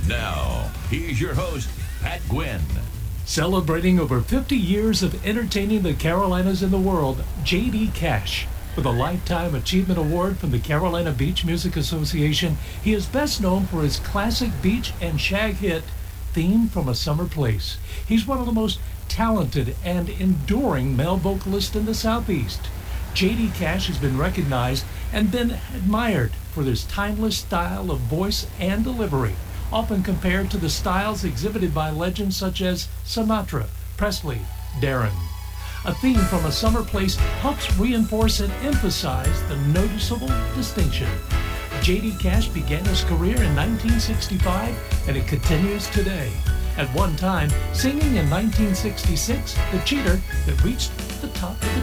Now, here's your host, Pat Gwynn. Celebrating over 50 years of entertaining the Carolinas and the world, J.D. Cash. With a Lifetime Achievement Award from the Carolina Beach Music Association, he is best known for his classic beach and shag hit, Theme from a Summer Place. He's one of the most talented and enduring male vocalists in the Southeast. J.D. Cash has been recognized and been admired for his timeless style of voice and delivery, often compared to the styles exhibited by legends such as Sinatra, Presley, Darren. A Theme from a Summer Place helps reinforce and emphasize the noticeable distinction. J.D. Cash began his career in 1965, and it continues today. At one time, singing in 1966, The Cheater, that reached the top of the